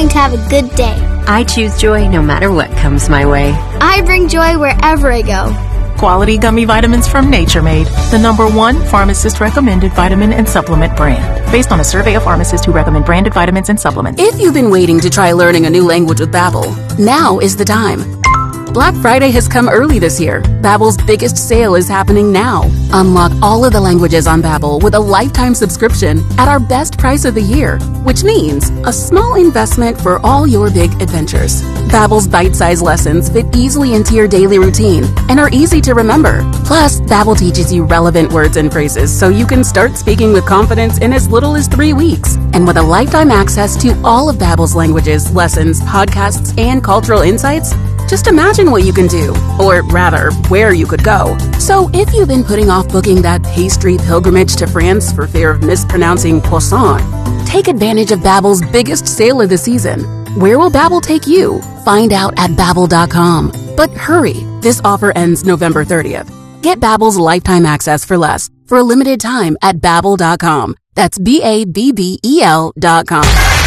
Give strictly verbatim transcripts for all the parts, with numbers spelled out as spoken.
going to have a good day. I choose joy no matter what comes my way. I bring joy wherever I go. Quality gummy vitamins from Nature Made, the number one pharmacist-recommended vitamin and supplement brand. Based on a survey of pharmacists who recommend branded vitamins and supplements. If you've been waiting to try learning a new language with Babbel, now is the time. Black Friday has come early this year. Babbel's biggest sale is happening now. Unlock all of the languages on Babbel with a lifetime subscription at our best price of the year, which means a small investment for all your big adventures. Babbel's bite-sized lessons fit easily into your daily routine and are easy to remember. Plus, Babbel teaches you relevant words and phrases so you can start speaking with confidence in as little as three weeks. And with a lifetime access to all of Babbel's languages, lessons, podcasts, and cultural insights, just imagine what you can do, or rather, where you could go. So if you've been putting off booking that pastry pilgrimage to France for fear of mispronouncing croissant, take advantage of Babbel's biggest sale of the season. Where will Babbel take you? Find out at babbel dot com. But hurry, this offer ends November thirtieth. Get Babbel's lifetime access for less for a limited time at babbel dot com. That's B A B B E L dot com.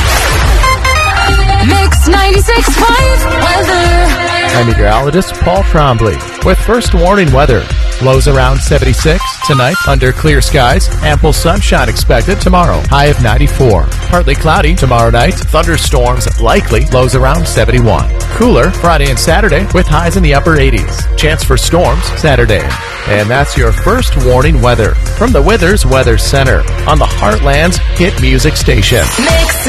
Mix ninety-six point five weather. I'm meteorologist Paul Trombley with first warning weather. Lows around seventy-six. Tonight, under clear skies, ample sunshine expected tomorrow. High of ninety-four. Partly cloudy tomorrow night. Thunderstorms likely. Lows around seventy-one. Cooler Friday and Saturday with highs in the upper eighties. Chance for storms Saturday. And that's your first warning weather from the Withers Weather Center on the Heartland's hit music station. Mix